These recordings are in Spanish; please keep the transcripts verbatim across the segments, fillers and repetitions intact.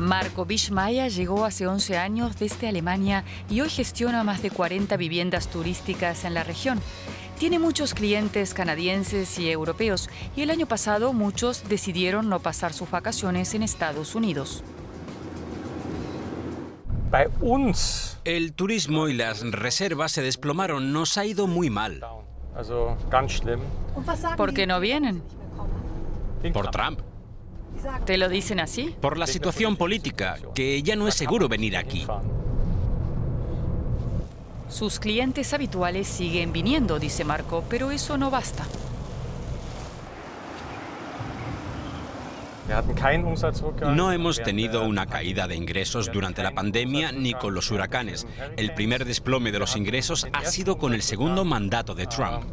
Marco Bischmeier llegó hace once años desde Alemania y hoy gestiona más de cuarenta viviendas turísticas en la región. Tiene muchos clientes canadienses y europeos y el año pasado muchos decidieron no pasar sus vacaciones en Estados Unidos. El turismo y las reservas se desplomaron. Nos ha ido muy mal. ¿Por qué no vienen? Por Trump. ¿Te lo dicen así? Por la situación política, que ya no es seguro venir aquí. Sus clientes habituales siguen viniendo, dice Marco, pero eso no basta. No hemos tenido una caída de ingresos durante la pandemia ni con los huracanes. El primer desplome de los ingresos ha sido con el segundo mandato de Trump.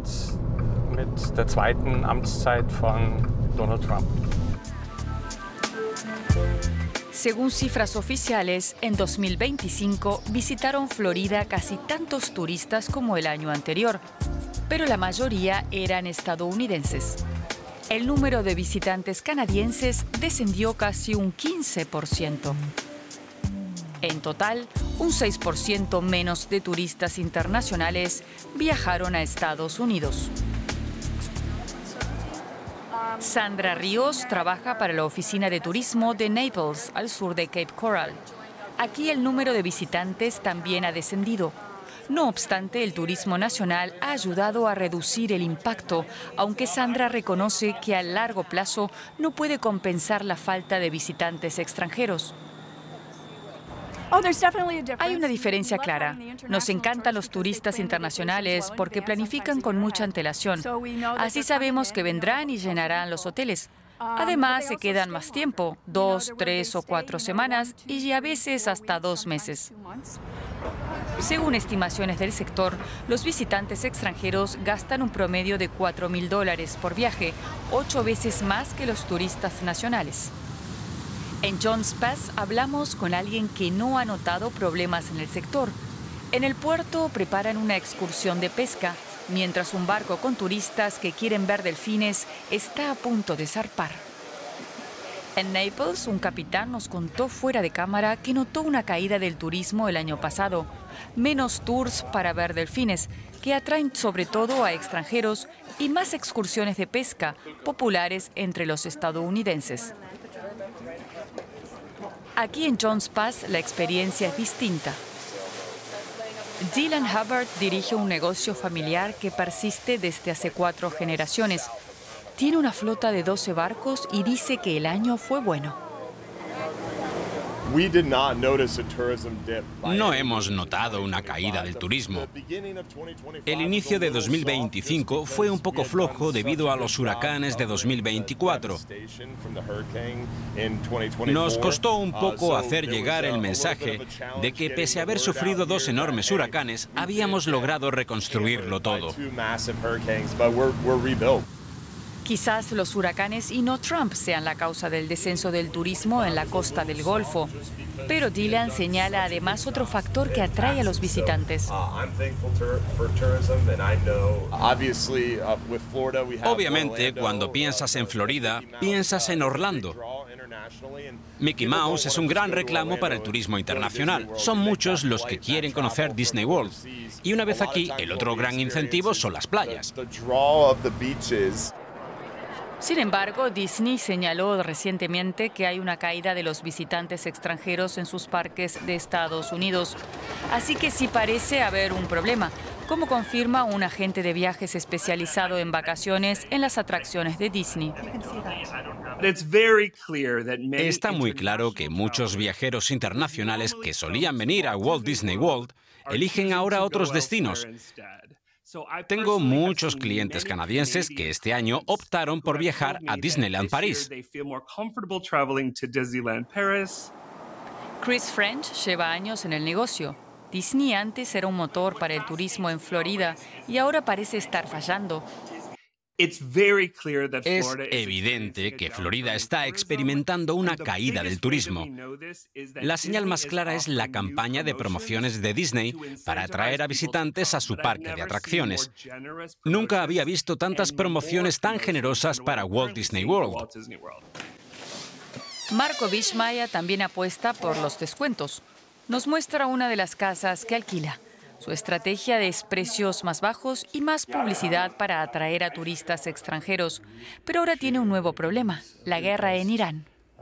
Según cifras oficiales, en dos mil veinticinco visitaron Florida casi tantos turistas como el año anterior, pero la mayoría eran estadounidenses. El número de visitantes canadienses descendió casi un quince por ciento. En total, un seis por ciento menos de turistas internacionales viajaron a Estados Unidos. Sandra Ríos trabaja para la oficina de turismo de Naples, al sur de Cape Coral. Aquí el número de visitantes también ha descendido. No obstante, el turismo nacional ha ayudado a reducir el impacto, aunque Sandra reconoce que a largo plazo no puede compensar la falta de visitantes extranjeros. Hay una diferencia clara. Nos encantan los turistas internacionales porque planifican con mucha antelación. Así sabemos que vendrán y llenarán los hoteles. Además, se quedan más tiempo, dos, tres o cuatro semanas y a veces hasta dos meses. Según estimaciones del sector, los visitantes extranjeros gastan un promedio de cuatro mil dólares por viaje, ocho veces más que los turistas nacionales. En Jones Pass hablamos con alguien que no ha notado problemas en el sector. En el puerto preparan una excursión de pesca, mientras un barco con turistas que quieren ver delfines está a punto de zarpar. En Naples, un capitán nos contó fuera de cámara que notó una caída del turismo el año pasado. Menos tours para ver delfines, que atraen sobre todo a extranjeros, y más excursiones de pesca, populares entre los estadounidenses. Aquí en Jones Pass la experiencia es distinta. Dylan Hubbard dirige un negocio familiar que persiste desde hace cuatro generaciones. Tiene una flota de doce barcos y dice que el año fue bueno. No hemos notado una caída del turismo. El inicio de dos mil veinticinco fue un poco flojo debido a los huracanes de dos mil veinticuatro. Nos costó un poco hacer llegar el mensaje de que, pese a haber sufrido dos enormes huracanes, habíamos logrado reconstruirlo todo. Quizás los huracanes y no Trump sean la causa del descenso del turismo en la costa del Golfo. Pero Dylan señala además otro factor que atrae a los visitantes. Obviamente, cuando piensas en Florida, piensas en Orlando. Mickey Mouse es un gran reclamo para el turismo internacional. Son muchos los que quieren conocer Disney World. Y una vez aquí, el otro gran incentivo son las playas. Sin embargo, Disney señaló recientemente que hay una caída de los visitantes extranjeros en sus parques de Estados Unidos. Así que sí parece haber un problema, como confirma un agente de viajes especializado en vacaciones en las atracciones de Disney. Está muy claro que muchos viajeros internacionales que solían venir a Walt Disney World eligen ahora otros destinos. Tengo muchos clientes canadienses que este año optaron por viajar a Disneyland París. Chris French lleva años en el negocio. Disney antes era un motor para el turismo en Florida y ahora parece estar fallando. Es evidente que Florida está experimentando una caída del turismo. La señal más clara es la campaña de promociones de Disney para atraer a visitantes a su parque de atracciones. Nunca había visto tantas promociones tan generosas para Walt Disney World. Marco Wischmeier también apuesta por los descuentos. Nos muestra una de las casas que alquila. Su estrategia es precios más bajos y más publicidad para atraer a turistas extranjeros. Pero ahora tiene un nuevo problema, la guerra en Irán.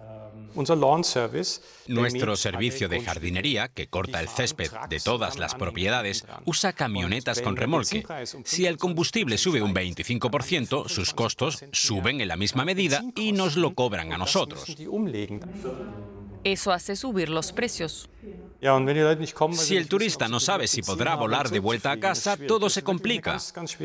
Nuestro servicio de jardinería, que corta el césped de todas las propiedades, usa camionetas con remolque. Si el combustible sube un veinticinco por ciento, sus costos suben en la misma medida y nos lo cobran a nosotros. Eso hace subir los precios. Si el turista no sabe si podrá volar de vuelta a casa, todo se complica.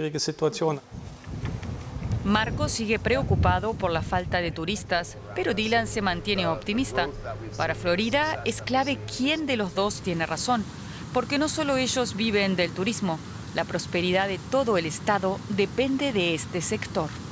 Marco sigue preocupado por la falta de turistas, pero Dylan se mantiene optimista. Para Florida es clave quién de los dos tiene razón, porque no solo ellos viven del turismo, la prosperidad de todo el estado depende de este sector.